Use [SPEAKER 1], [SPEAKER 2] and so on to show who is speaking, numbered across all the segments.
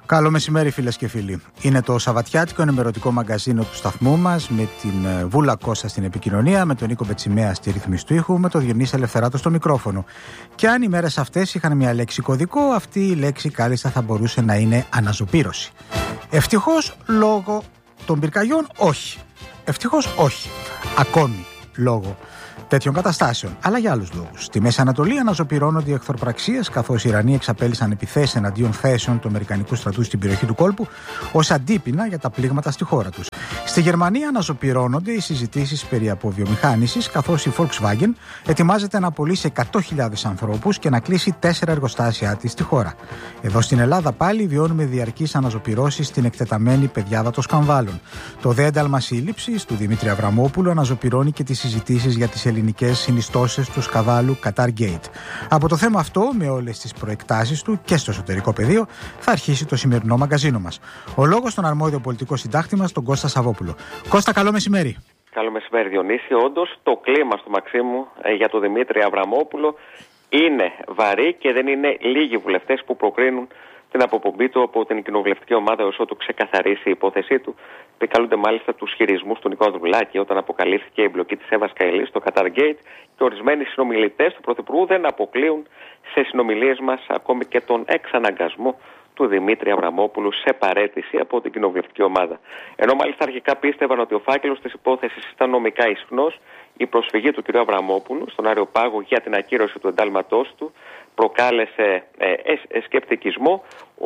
[SPEAKER 1] Καλό μεσημέρι, φίλες και φίλοι. Είναι το σαββατιάτικο ενημερωτικό μαγκαζίνο του σταθμού μας, με την Βούλα Κώστα στην επικοινωνία, με τον Νίκο Μπετσιμέα στη ρύθμιση του ήχου, με τον Διονύση Ελευθεράτο στο μικρόφωνο. Και αν οι μέρες αυτές είχαν μια λέξη κωδικό, αυτή η λέξη κάλλιστα θα μπορούσε να είναι αναζωπήρωση. Ευτυχώς λόγω των πυρκαγιών, όχι. Ευτυχώς όχι. Ακόμη λόγω τέτοιων καταστάσεων, αλλά για άλλους λόγους. Στη Μέση Ανατολή αναζωπυρώνονται οι εχθροπραξίες, καθώς οι Ιρανοί εξαπέλυσαν επιθέσεις εναντίον θέσεων του Αμερικανικού στρατού στην περιοχή του κόλπου, ως αντίπεινα για τα πλήγματα στη χώρα τους. Στη Γερμανία αναζωπυρώνονται οι συζητήσεις περί αποβιομηχάνησης, καθώς η Volkswagen ετοιμάζεται να απολύσει 100.000 ανθρώπους και να κλείσει 4 εργοστάσια της στη χώρα. Εδώ στην Ελλάδα πάλι βιώνουμε διαρκείς αναζωπυρώσεις στην εκτεταμένη πεδιάδα των σκανδάλων. Το ΔΕ ένταλμα σύλληψης του Δημήτρη Αβραμόπουλου αναζωπυρώνει και τις συζητήσεις για τις ελληνικές συνιστώσεις του σκανδάλου Qatar Gate. Από το θέμα αυτό, με όλες τις προεκτάσεις του και στο εσωτερικό πεδίο, θα αρχίσει το σημερινό μαγκαζίνο μας. Ο λόγος στον αρμόδιο πολιτικό συντάκτη μας, τον Κώστα Σαββόπουλο. Κώστα, καλό μεσημέρι.
[SPEAKER 2] Καλό μεσημέρι, Διονύση. Όντως, το κλίμα στο Μαξίμου για τον Δημήτρη Αβραμόπουλο είναι βαρύ και δεν είναι λίγοι βουλευτές που προκρίνουν την αποπομπή του από την κοινοβουλευτική ομάδα έως ότου ξεκαθαρίσει η υπόθεσή του. Επικαλούνται μάλιστα τους χειρισμούς του Νικό Ανδρουλάκη όταν αποκαλύφθηκε η εμπλοκή της Εύας Καηλής στο Qatar Gate, και ορισμένοι συνομιλητές του Πρωθυπουργού δεν αποκλείουν σε συνομιλίες μας ακόμη και τον εξαναγκασμό του Δημήτρη Αβραμόπουλου σε παραίτηση από την κοινοβουλευτική ομάδα. Ενώ μάλιστα αρχικά πίστευαν ότι ο φάκελος της υπόθεσης ήταν νομικά ισχνός, η προσφυγή του κ. Αβραμόπουλου στον Αριοπάγο για την ακύρωση του εντάλματός του προκάλεσε σκεπτικισμό.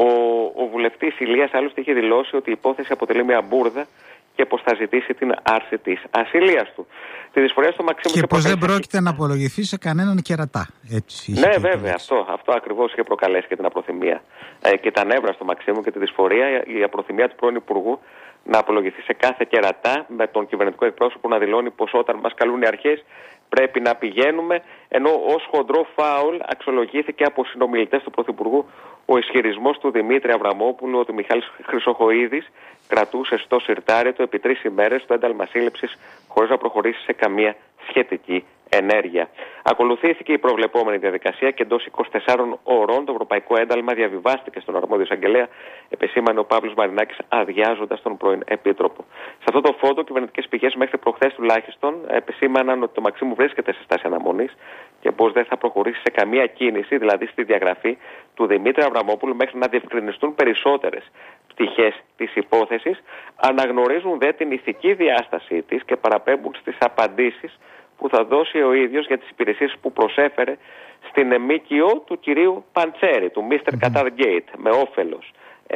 [SPEAKER 2] Ο βουλευτής Ηλίας άλλωστε είχε δηλώσει ότι η υπόθεση αποτελεί μια μπουρδα και πως θα ζητήσει την άρση της ασυλίας του. Τη δυσφορία στο Μαξίμου
[SPEAKER 1] και πως δεν πρόκειται να απολογηθεί σε κανέναν κερατά. Έτσι,
[SPEAKER 2] ναι, βέβαια, αυτό ακριβώς είχε προκαλέσει και την απροθυμία και τα νεύρα στο Μαξίμου και τη δυσφορία, η απροθυμία του πρώην Υπουργού να απολογηθεί σε κάθε κερατά, με τον κυβερνητικό εκπρόσωπο να δηλώνει πως όταν μας καλούν οι αρχές πρέπει να πηγαίνουμε, ενώ ως χοντρό φάουλ αξιολογήθηκε από συνομιλητές του Πρωθυπουργού ο ισχυρισμός του Δημήτρη Αβραμόπουλου ότι ο Μιχάλης Χρυσοχοΐδης κρατούσε στο σιρτάρι του επί 3 ημέρες το ένταλμα σύλληψης χωρίς να προχωρήσει σε καμία σχετική ενέργεια. Ακολουθήθηκε η προβλεπόμενη διαδικασία και εντός 24 ωρών το ευρωπαϊκό ένταλμα διαβιβάστηκε στον αρμόδιο εισαγγελέα, επεσήμανε ο Παύλος Μαρινάκης, αδειάζοντας τον πρώην επίτροπο. Σε αυτό το φώτο, κυβερνητικές πηγές μέχρι προχθές τουλάχιστον επεσήμαναν ότι το Μαξίμου βρίσκεται σε στάση αναμονής και πως δεν θα προχωρήσει σε καμία κίνηση, δηλαδή στη διαγραφή του Δημήτρη Αβραμόπουλου, μέχρι να διευκρινιστούν περισσότερες πτυχές της υπόθεσης. Αναγνωρίζουν δε την ηθική διάστασή της και παραπέμπουν στις απαντήσεις που θα δώσει ο ίδιος για τις υπηρεσίες που προσέφερε στην ΜΚΟ του κυρίου Παντσέρη, του Mr. Qatar Gate, με όφελος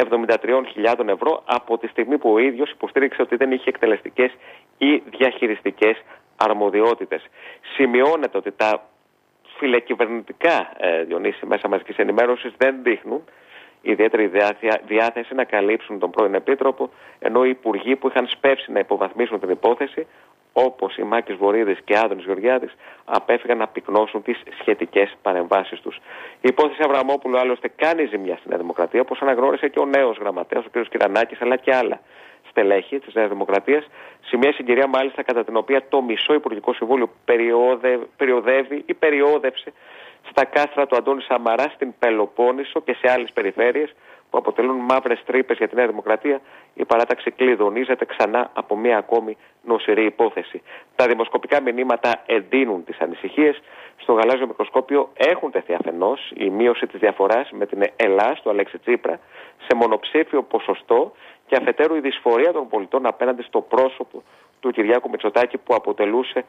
[SPEAKER 2] 73.000 ευρώ, από τη στιγμή που ο ίδιος υποστήριξε ότι δεν είχε εκτελεστικές ή διαχειριστικές αρμοδιότητες. Σημειώνεται ότι τα φιλεκυβερνητικά, Διονύση, μέσα μαζικής ενημέρωσης δεν δείχνουν ιδιαίτερη διάθεση να καλύψουν τον πρώην επίτροπο, ενώ οι υπουργοί που είχαν σπεύσει να υποβαθμίσουν την υπόθεση, όπως οι Μάκης Βορίδης και Άδωνης Γεωργιάδης, απέφυγαν να πυκνώσουν τις σχετικές παρεμβάσεις τους. Η υπόθεση Αβραμόπουλου άλλωστε κάνει ζημιά στην Νέα Δημοκρατία, όπως αναγνώρισε και ο νέος γραμματέας, ο κ. Κυρανάκης, αλλά και άλλα στελέχη της Νέας Δημοκρατίας, σε μια συγκυρία μάλιστα κατά την οποία το μισό Υπουργικό Συμβούλιο περιοδεύει ή περιόδευσε στα κάστρα του Αντώνη Σαμαρά στην Πελοπόννησο και σε άλλες περιφέρειες που αποτελούν μαύρες τρύπες για τη Νέα Δημοκρατία. Η παράταξη κλειδονίζεται ξανά από μια ακόμη νοσηρή υπόθεση. Τα δημοσκοπικά μηνύματα εντείνουν τις ανησυχίες. Στο γαλάζιο μικροσκόπιο έχουν τεθεί αφενός η μείωση της διαφοράς με την Ελλάς του Αλέξη Τσίπρα σε μονοψήφιο ποσοστό, και αφετέρου η δυσφορία των πολιτών απέναντι στο πρόσωπο του Κυριάκου Μητσοτάκη, που αποτελούσε,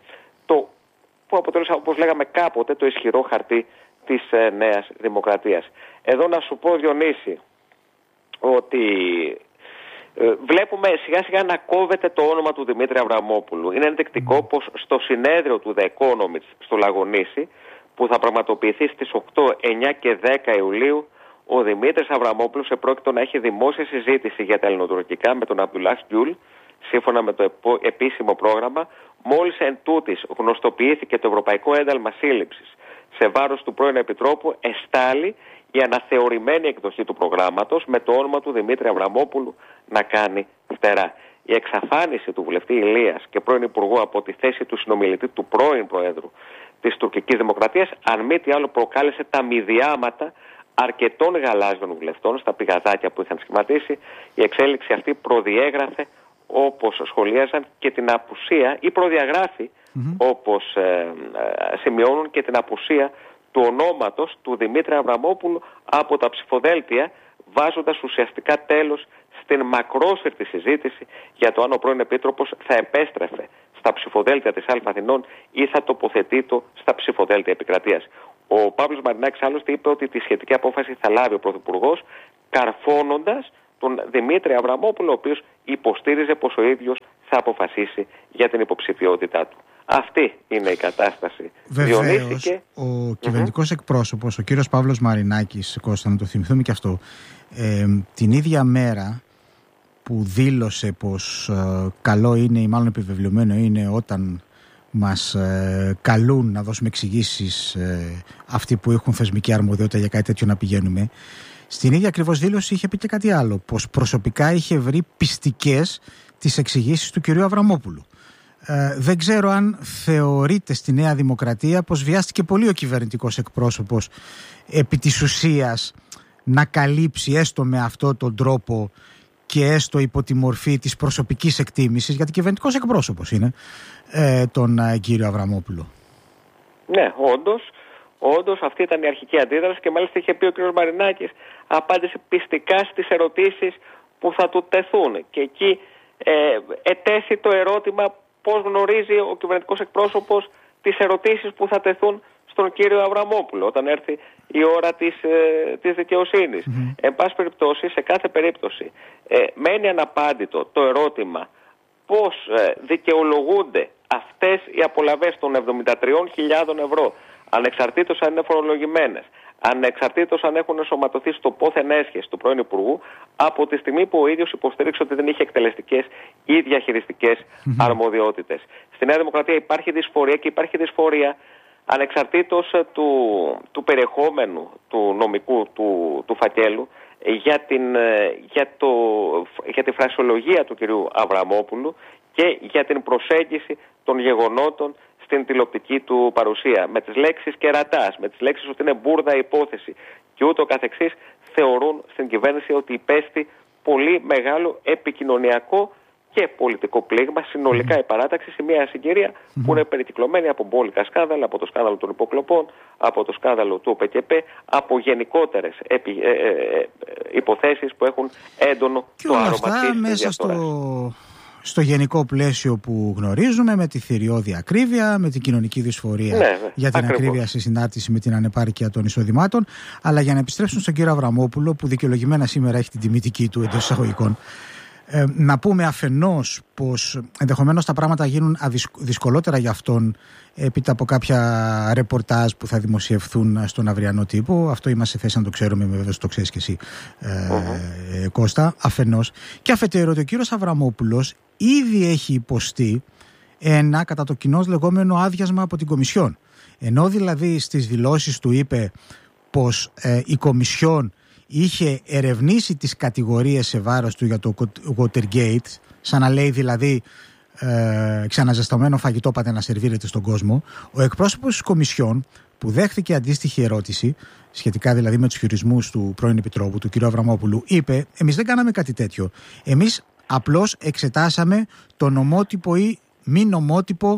[SPEAKER 2] όπως λέγαμε κάποτε, το ισχυρό χαρτί της Νέας Δημοκρατίας. Εδώ να σου πω, Διονύση, ότι βλέπουμε σιγά σιγά να κόβεται το όνομα του Δημήτρη Αβραμόπουλου. Είναι ενδεικτικό πως στο συνέδριο του The Economist στο Λαγονήσι, που θα πραγματοποιηθεί στις 8, 9 και 10 Ιουλίου, ο Δημήτρης Αβραμόπουλος επρόκειτο να έχει δημόσια συζήτηση για τα ελληνοτουρκικά με τον Αμπτουλάχ Γκιούλ, σύμφωνα με το επίσημο πρόγραμμα. Μόλις εν τούτης γνωστοποιήθηκε το ευρωπαϊκό ένταλμα σύλληψης σε βάρος του πρώην Επιτρόπου, εστάλει η αναθεωρημένη εκδοχή του προγράμματος με το όνομα του Δημήτρη Αβραμόπουλου να κάνει φτερά. Η εξαφάνιση του βουλευτή Ηλίας και πρώην Υπουργού από τη θέση του συνομιλητή του πρώην Προέδρου της τουρκικής Δημοκρατίας, αν μη τι άλλο, προκάλεσε τα μηδιάματα αρκετών γαλάζιων βουλευτών στα πηγαδάκια που είχαν σχηματίσει. Η εξέλιξη αυτή προδιέγραφε, όπως σχολίαζαν, και την απουσία, ή προδιαγράφει, όπως σημειώνουν, και την απουσία του ονόματος του Δημήτρη Αβραμόπουλου από τα ψηφοδέλτια, βάζοντας ουσιαστικά τέλος στην μακρόσυρτη συζήτηση για το αν ο πρώην Επίτροπος θα επέστρεφε στα ψηφοδέλτια της Αθηνών ή θα τοποθετείται στα ψηφοδέλτια Επικρατείας. Ο Παύλος Μαρινάκης άλλωστε είπε ότι τη σχετική απόφαση θα λάβει ο Πρωθυπουργός, καρφώνοντας τον Δημήτρη Αβραμόπουλο, ο οποίος υποστήριζε πως ο ίδιος θα αποφασίσει για την υποψηφιότητά του. Αυτή είναι η κατάσταση.
[SPEAKER 1] Βεβαίως, ο κυβερνητικός εκπρόσωπος, ο κύριος Παύλος Μαρινάκης, Κώστα, να το θυμηθούμε και αυτό, την ίδια μέρα που δήλωσε πως καλό είναι ή μάλλον επιβεβλημένο είναι όταν μας καλούν να δώσουμε εξηγήσεις αυτοί που έχουν θεσμική αρμοδιότητα για κάτι τέτοιο να πηγαίνουμε, στην ίδια ακριβώς δήλωση είχε πει και κάτι άλλο, πως προσωπικά είχε βρει πιστικές τις εξηγήσεις του κυρίου Αβραμόπουλου. Δεν ξέρω αν θεωρείτε στη Νέα Δημοκρατία πως βιάστηκε πολύ ο κυβερνητικός εκπρόσωπος επί της ουσίας να καλύψει έστω με αυτόν τον τρόπο και έστω υπό τη μορφή της προσωπικής εκτίμησης, γιατί κυβερνητικός εκπρόσωπος είναι, τον κύριο Αβραμόπουλο.
[SPEAKER 2] Ναι, όντως αυτή ήταν η αρχική αντίδραση και μάλιστα είχε πει ο κύριος Μαρινάκης, απάντησε πιστικά στις ερωτήσεις που θα του τεθούν. Και εκεί ετέθη το ερώτημα πώς γνωρίζει ο κυβερνητικός εκπρόσωπος τις ερωτήσεις που θα τεθούν στον κύριο Αβραμόπουλο όταν έρθει η ώρα της δικαιοσύνης. Εν πάση περιπτώσει, σε κάθε περίπτωση μένει αναπάντητο το ερώτημα πώς δικαιολογούνται αυτές οι απολαβές των 73.000 ευρώ, ανεξαρτήτως αν είναι φορολογημένες, ανεξαρτήτως αν έχουν ενσωματωθεί στο πόθεν έσχεση του πρώην Υπουργού, από τη στιγμή που ο ίδιος υποστήριξε ότι δεν είχε εκτελεστικές ή διαχειριστικές αρμοδιότητες. Στη Νέα Δημοκρατία υπάρχει δυσφορία και υπάρχει δυσφορία ανεξαρτήτως του περιεχόμενου του νομικού του φακέλου για τη φρασιολογία του κυρίου Αβραμόπουλου και για την προσέγγιση των γεγονότων στην τηλεοπτική του παρουσία. Με τις λέξεις κερατάς, με τις λέξεις ότι είναι μπούρδα υπόθεση και ούτω καθεξής, θεωρούν στην κυβέρνηση ότι υπέστη πολύ μεγάλο επικοινωνιακό και πολιτικό πλήγμα συνολικά η παράταξη σε μια συγκυρία που είναι περικυκλωμένη από μπόλικα σκάνδαλα, από το σκάνδαλο των υποκλοπών, από το σκάνδαλο του ΟΠΕΚΕΠΕ, από γενικότερες υποθέσεις που έχουν έντονο
[SPEAKER 1] και
[SPEAKER 2] το
[SPEAKER 1] όλα
[SPEAKER 2] άρωμα
[SPEAKER 1] αυτά
[SPEAKER 2] της
[SPEAKER 1] μέσα
[SPEAKER 2] διαφθοράς.
[SPEAKER 1] στο γενικό πλαίσιο που γνωρίζουμε, με τη θηριώδη ακρίβεια, με την κοινωνική δυσφορία για την ακρίβεια σε συνάρτηση με την ανεπάρκεια των εισοδημάτων. Αλλά για να επιστρέψουμε στον κύριο Αβραμόπουλο, που δικαιολογημένα σήμερα έχει την τιμητική του εντός εισαγωγικών, να πούμε αφενός πως ενδεχομένως τα πράγματα γίνουν δυσκολότερα για αυτόν έπειτα από κάποια ρεπορτάζ που θα δημοσιευθούν στον αυριανό τύπο. Αυτό είμαστε σε θέση να το ξέρουμε, βέβαια το ξέρεις και εσύ, Κώστα, αφενός. Και αφετέρου ότι ο κύριος Αβραμόπουλος ήδη έχει υποστεί ένα κατά το κοινώς λεγόμενο άδειασμα από την Κομισιόν. Ενώ δηλαδή στις δηλώσεις του είπε πως η Κομισιόν είχε ερευνήσει τις κατηγορίες σε βάρος του για το Watergate, σαν να λέει δηλαδή ξαναζεσταμένο φαγητό πάτε να σερβίρετε στον κόσμο, ο εκπρόσωπος της Κομισιόν που δέχτηκε αντίστοιχη ερώτηση, σχετικά δηλαδή με τους χειρισμούς του πρώην Επιτρόπου, του κ. Αβραμόπουλου, είπε εμείς δεν κάναμε κάτι τέτοιο. Εμείς απλώς εξετάσαμε το νομότυπο ή μη νομότυπο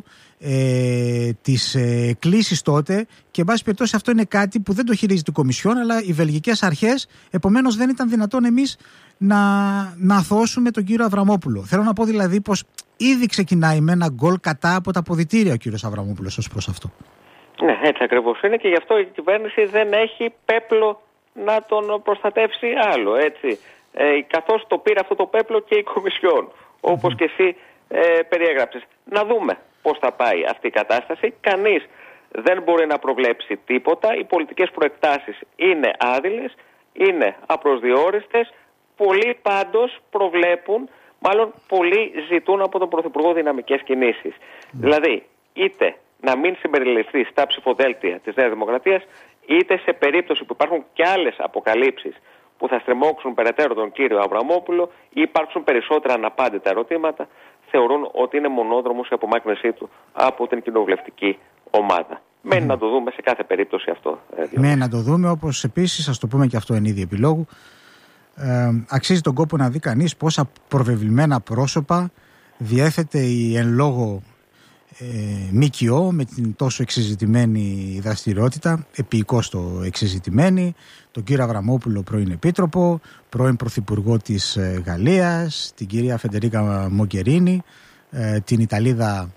[SPEAKER 1] της κλήσης τότε και εν πάση περιπτώσει αυτό είναι κάτι που δεν το χειρίζεται η Κομισιόν αλλά οι βελγικές αρχές, επομένως δεν ήταν δυνατόν εμείς να αθωώσουμε τον κύριο Αβραμόπουλο. Θέλω να πω δηλαδή πως ήδη ξεκινάει με ένα γκολ κατά από τα αποδυτήρια ο κύριος Αβραμόπουλος ως προς αυτό.
[SPEAKER 2] Ναι, έτσι ακριβώς είναι και γι' αυτό η κυβέρνηση δεν έχει πέπλο να τον προστατεύσει άλλο, έτσι. Καθώς το πήρε αυτό το πέπλο και η Κομισιόν, όπως και εσύ περιέγραψες. Να δούμε πώς θα πάει αυτή η κατάσταση. Κανείς δεν μπορεί να προβλέψει τίποτα. Οι πολιτικές προεκτάσεις είναι άδειλες, είναι απροσδιόριστες. Πολλοί πάντως προβλέπουν, μάλλον πολλοί ζητούν από τον Πρωθυπουργό δυναμικές κινήσεις. Δηλαδή, είτε να μην συμπεριληφθεί στα ψηφοδέλτια της Νέας Δημοκρατίας, είτε σε περίπτωση που υπάρχουν και άλλες αποκαλύψεις που θα στριμώξουν περαιτέρω τον κύριο Αβραμόπουλο ή υπάρξουν περισσότερα αναπάντητα ερωτήματα, θεωρούν ότι είναι μονόδρομος η απομάκρυνσή του από την κοινοβουλευτική ομάδα. Μένει να το δούμε σε κάθε περίπτωση αυτό.
[SPEAKER 1] Μένει να το δούμε, όπως επίσης, ας το πούμε και αυτό εν είδη επιλόγου, αξίζει τον κόπο να δει κανείς πόσα προβεβλημένα πρόσωπα διέθετε η εν λόγω ΜΚΟ με την τόσο εξεζητημένη δραστηριότητα, επίοικος το εξεζητημένη, τον κύριο Αβραμόπουλο, πρώην Επίτροπο, πρώην Πρωθυπουργό της Γαλλίας, την κυρία Φεντερίκα Μογκερίνη, την Ιταλίδα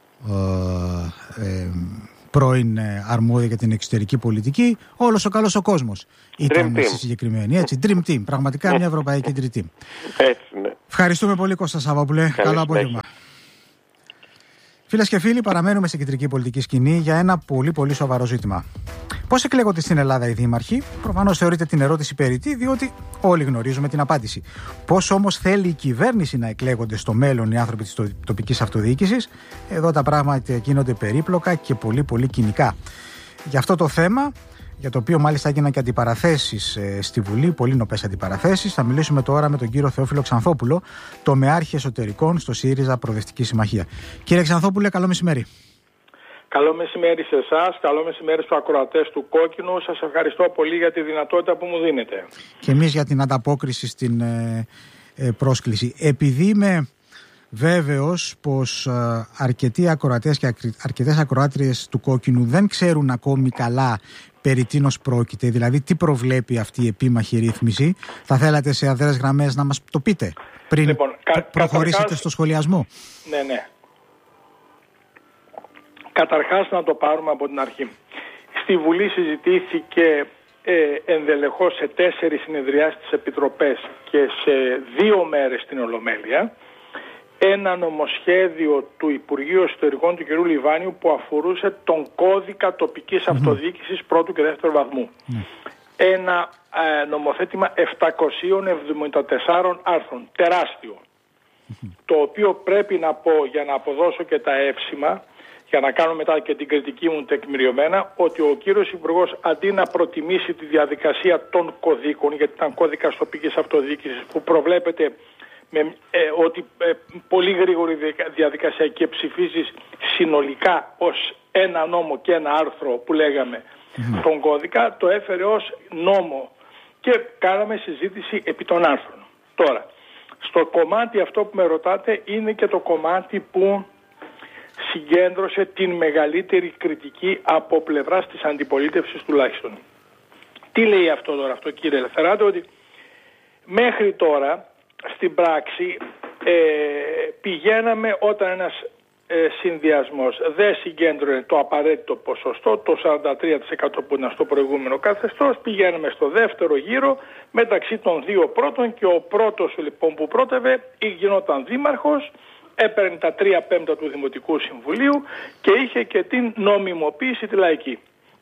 [SPEAKER 1] πρώην αρμόδια για την εξωτερική πολιτική. Όλος ο καλός ο κόσμος ήταν στη συγκεκριμένη, έτσι, Dream Team, πραγματικά μια ευρωπαϊκή Dream Team.
[SPEAKER 2] Έτσι, ναι.
[SPEAKER 1] Ευχαριστούμε πολύ, Κώστα Σαββόπουλε. Καλό απόγευμα. Φίλες και φίλοι, παραμένουμε στην κεντρική πολιτική σκηνή για ένα πολύ πολύ σοβαρό ζήτημα. Πώς εκλέγονται στην Ελλάδα οι δήμαρχοι? Προφανώς θεωρείται την ερώτηση περιττή, διότι όλοι γνωρίζουμε την απάντηση. Πώς όμως θέλει η κυβέρνηση να εκλέγονται στο μέλλον οι άνθρωποι της τοπικής αυτοδιοίκησης? Εδώ τα πράγματα γίνονται περίπλοκα και πολύ πολύ κοινικά. Για αυτό το θέμα, για το οποίο μάλιστα έγιναν και αντιπαραθέσεις στη Βουλή, πολύ νοπές αντιπαραθέσεις, θα μιλήσουμε τώρα με τον κύριο Θεόφιλο Ξανθόπουλο, τομεάρχη εσωτερικών στο ΣΥΡΙΖΑ Προοδευτική Συμμαχία. Κύριε Ξανθόπουλε, καλό μεσημέρι.
[SPEAKER 3] Καλό μεσημέρι σε εσάς, καλό μεσημέρι στους ακροατές του Κόκκινου. Σας ευχαριστώ πολύ για τη δυνατότητα που μου δίνετε.
[SPEAKER 1] Και εμείς για την ανταπόκριση στην πρόσκληση. Επειδή είμαι βέβαιος πως αρκετοί ακροατές και αρκετές ακροάτριες του Κόκκινου δεν ξέρουν ακόμη καλά περί τίνος πρόκειται, δηλαδή τι προβλέπει αυτή η επίμαχη ρύθμιση, θα θέλατε σε αδρές γραμμές να μας το πείτε πριν προχωρήσετε στο σχολιασμό?
[SPEAKER 3] Ναι. Καταρχάς να το πάρουμε από την αρχή. Στη Βουλή συζητήθηκε ενδελεχώς σε 4 συνεδριάσεις της Επιτροπές και σε 2 μέρες στην Ολομέλεια ένα νομοσχέδιο του Υπουργείου Εσωτερικών του κ. Λιβάνιου που αφορούσε τον κώδικα τοπικής αυτοδιοίκησης πρώτου και δεύτερου βαθμού. Ένα νομοθέτημα 774 άρθρων, τεράστιο, το οποίο πρέπει να πω, για να αποδώσω και τα εύσημα, για να κάνω μετά και την κριτική μου τεκμηριωμένα, ότι ο κύριος Υπουργός, αντί να προτιμήσει τη διαδικασία των κωδίκων, γιατί ήταν κώδικας τοπικής αυτοδιοίκησης που προβλέπεται ότι πολύ γρήγορη διαδικασία και ψηφίζεις συνολικά ως ένα νόμο και ένα άρθρο που λέγαμε τον κώδικα, το έφερε ως νόμο και κάναμε συζήτηση επί των άρθρων. Τώρα, στο κομμάτι αυτό που με ρωτάτε είναι και το κομμάτι που συγκέντρωσε την μεγαλύτερη κριτική από πλευράς της αντιπολίτευσης τουλάχιστον. Τι λέει αυτό τώρα, αυτό κύριε Ελευθεράτε? Ότι μέχρι τώρα στην πράξη πηγαίναμε όταν ένας συνδυασμός δεν συγκέντρωνε το απαραίτητο ποσοστό, το 43% που ήταν στο προηγούμενο καθεστώς, πηγαίναμε στο δεύτερο γύρο μεταξύ των 2 πρώτων και ο πρώτος λοιπόν που πρότευε γινόταν δήμαρχος, έπαιρνε τα 3/5 του Δημοτικού Συμβουλίου και είχε και την νομιμοποίηση τη λαϊκή.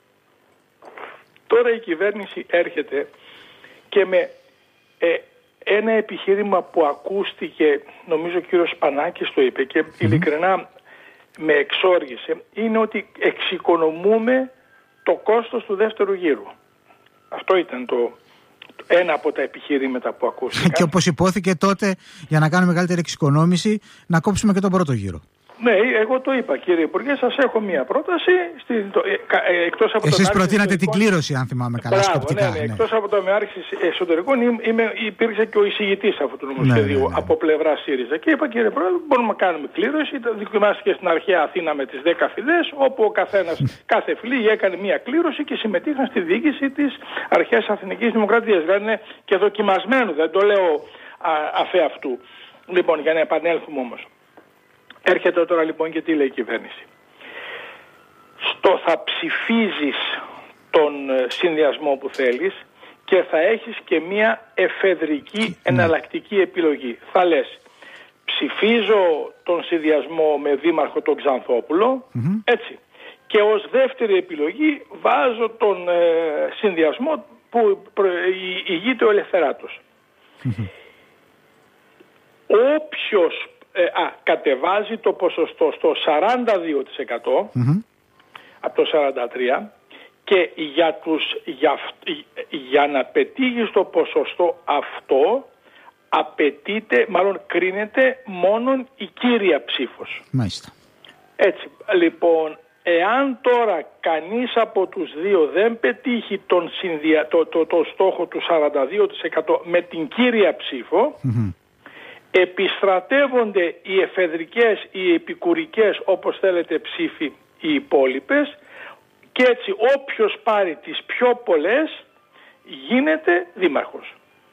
[SPEAKER 3] Τώρα η κυβέρνηση έρχεται και με ένα επιχείρημα που ακούστηκε, νομίζω ο κύριος Σπανάκης το είπε και ειλικρινά με εξόργησε, είναι ότι εξοικονομούμε το κόστος του δεύτερου γύρου. Αυτό ήταν ένα από τα επιχειρήματα που ακούστηκαν.
[SPEAKER 1] Και όπως υπόθηκε τότε, για να κάνουμε μεγαλύτερη εξοικονόμηση, να κόψουμε και τον πρώτο γύρο.
[SPEAKER 3] Ναι, εγώ το είπα κύριε Υπουργέ, σας έχω μία πρόταση. Εκτός από
[SPEAKER 1] εσείς προτείνατε την κλήρωση, αν θυμάμαι καλά.
[SPEAKER 3] Μπράβο, ναι. Εκτός από το τομεάρχη εσωτερικών, υπήρξε και ο εισηγητής αυτού του νομοσχεδίου από πλευρά ΣΥΡΙΖΑ. Και είπα κύριε Πρόεδρε, μπορούμε να κάνουμε κλήρωση. Δοκιμάστηκε στην αρχαία Αθήνα με τις 10 φυλές, όπου ο καθένας, κάθε φυλή έκανε μία κλήρωση και συμμετείχαν στη διοίκηση της αρχαίας Αθηνικής Δημοκρατίας. Δηλαδή είναι και δοκιμασμένο, δεν το λέω αφ' αυτού. Λοιπόν, για να επανέλθουμε όμως. Έρχεται τώρα λοιπόν και τι λέει η κυβέρνηση. Θα ψηφίζεις τον συνδυασμό που θέλεις και θα έχεις και μία εφεδρική εναλλακτική επιλογή. Θα λες, ψηφίζω τον συνδυασμό με δήμαρχο τον Ξανθόπουλο, έτσι. Και ως δεύτερη επιλογή βάζω τον συνδυασμό που ηγείται ο Ελευθεράτος. Όποιος κατεβάζει το ποσοστό στο 42% από το 43% και για να πετύχεις το ποσοστό αυτό απαιτείται, μάλλον κρίνεται μόνον η κύρια ψήφος.
[SPEAKER 1] Μάλιστα.
[SPEAKER 3] Έτσι, λοιπόν, εάν τώρα κανείς από τους δύο δεν πετύχει το στόχο του 42% με την κύρια ψήφο, επιστρατεύονται οι εφεδρικές, οι επικουρικές, όπως θέλετε, ψήφοι, οι υπόλοιπες, και έτσι όποιος πάρει τις πιο πολλές γίνεται δήμαρχος.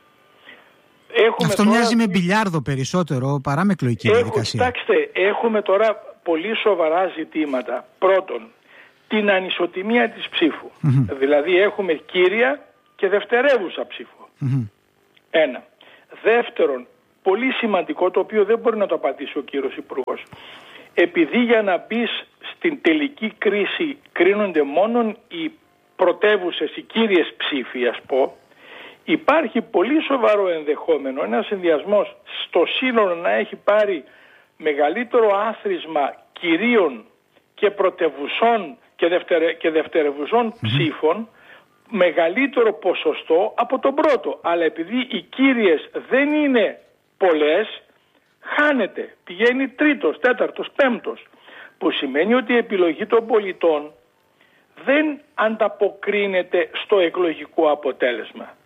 [SPEAKER 1] Αυτό μοιάζει με μπιλιάρδο περισσότερο παρά με εκλογική διαδικασία.
[SPEAKER 3] Κοιτάξτε, έχουμε τώρα πολύ σοβαρά ζητήματα. Πρώτον, την ανισοτιμία της ψήφου. Δηλαδή έχουμε κύρια και δευτερεύουσα ψήφο. Ένα. Δεύτερον, πολύ σημαντικό, το οποίο δεν μπορεί να το απαντήσει ο κύριος Υπουργός. Επειδή για να μπεις στην τελική κρίση κρίνονται μόνο οι πρωτεύουσες, οι κύριες ψήφοι, ας πω, υπάρχει πολύ σοβαρό ενδεχόμενο ένας συνδυασμός στο σύνολο να έχει πάρει μεγαλύτερο άθροισμα κυρίων και πρωτευουσών και δευτερευουσών ψήφων, μεγαλύτερο ποσοστό από τον πρώτο. Αλλά επειδή οι κύριες δεν είναι πολλές, χάνεται, πηγαίνει τρίτος, τέταρτος, πέμπτος, που σημαίνει ότι η επιλογή των πολιτών δεν ανταποκρίνεται στο εκλογικό αποτέλεσμα.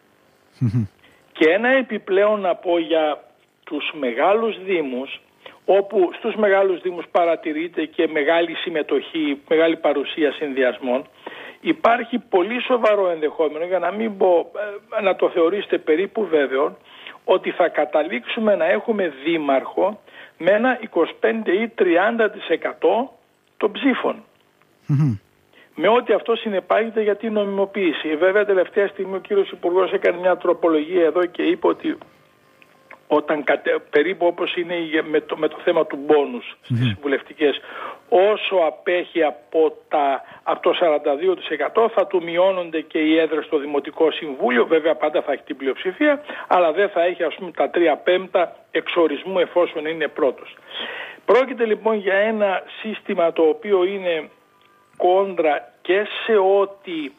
[SPEAKER 3] Και ένα επιπλέον να πω για τους μεγάλους δήμους, όπου στους μεγάλους δήμους παρατηρείται και μεγάλη συμμετοχή, μεγάλη παρουσία συνδυασμών, υπάρχει πολύ σοβαρό ενδεχόμενο, για να μην πω, να το θεωρήσετε περίπου βέβαιο, ότι θα καταλήξουμε να έχουμε δήμαρχο με ένα 25 ή 30% των ψήφων. Με ό,τι αυτό συνεπάγεται για την νομιμοποίηση. Βέβαια, τελευταία στιγμή ο κύριος Υπουργός έκανε μια τροπολογία εδώ και είπε ότι όταν περίπου όπως είναι με το θέμα του μπόνους στις βουλευτικές, όσο απέχει από το 42% θα του μειώνονται και οι έδρες στο Δημοτικό Συμβούλιο. Βέβαια πάντα θα έχει την πλειοψηφία, αλλά δεν θα έχει, ας πούμε, τα 3/5 εξορισμού εφόσον είναι πρώτος. Πρόκειται λοιπόν για ένα σύστημα το οποίο είναι κόντρα και σε ό,τι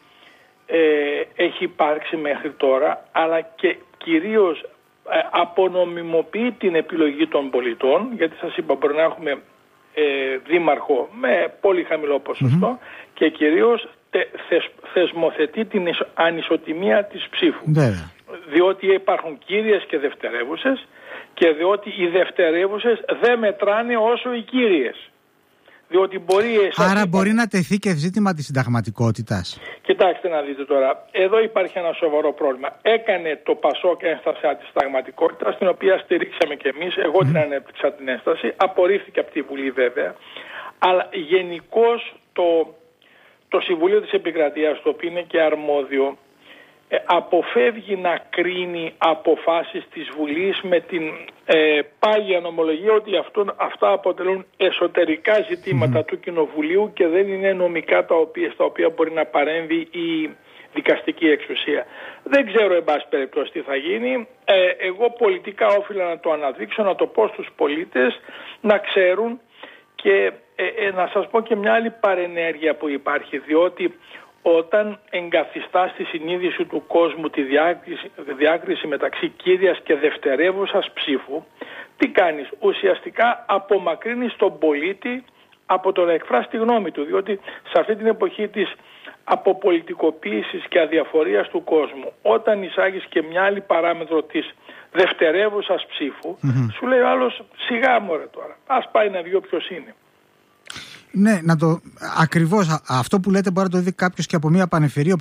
[SPEAKER 3] έχει υπάρξει μέχρι τώρα, αλλά και κυρίως απονομιμοποιεί την επιλογή των πολιτών, γιατί σας είπα μπορεί να έχουμε δήμαρχο με πολύ χαμηλό ποσοστό και κυρίως θεσμοθετεί την ανισοτιμία της ψήφου. Διότι υπάρχουν κύριες και δευτερεύουσες και διότι οι δευτερεύουσες δεν μετράνε όσο οι κύριες. Διότι άρα
[SPEAKER 1] μπορεί να τεθεί και ζήτημα της συνταγματικότητας.
[SPEAKER 3] Κοιτάξτε να δείτε τώρα, εδώ υπάρχει ένα σοβαρό πρόβλημα. Έκανε το ΠΑΣΟΚ ένσταση αντισυνταγματικότητας, την οποία στηρίξαμε και εμείς. Εγώ την ανέπτυξα την ένσταση, απορρίφθηκε από τη Βουλή βέβαια. Αλλά γενικώς το Συμβούλιο της Επικρατείας, το οποίο είναι και αρμόδιο, αποφεύγει να κρίνει αποφάσεις της Βουλής με την πάγια νομολογία ότι αυτά αποτελούν εσωτερικά ζητήματα του Κοινοβουλίου και δεν είναι νομικά στα οποία μπορεί να παρέμβει η δικαστική εξουσία. Δεν ξέρω εν πάση περιπτώσει τι θα γίνει. Εγώ πολιτικά όφιλα να το αναδείξω, να το πω στους πολίτες να ξέρουν και να σας πω και μια άλλη παρενέργεια που υπάρχει, διότι όταν εγκαθιστά στη συνείδηση του κόσμου τη διάκριση μεταξύ κύριας και δευτερεύουσας ψήφου, τι κάνεις? Ουσιαστικά απομακρύνεις τον πολίτη από το να εκφράσει τη γνώμη του, διότι σε αυτή την εποχή της αποπολιτικοποίησης και αδιαφορίας του κόσμου, όταν εισάγεις και μια άλλη παράμετρο της δευτερεύουσας ψήφου, σου λέει ο άλλος σιγά μωρέ τώρα, ας πάει να δει ποιος είναι.
[SPEAKER 1] Ναι, ακριβώς αυτό που λέτε μπορεί να το δει κάποιος και από μια πανεφερή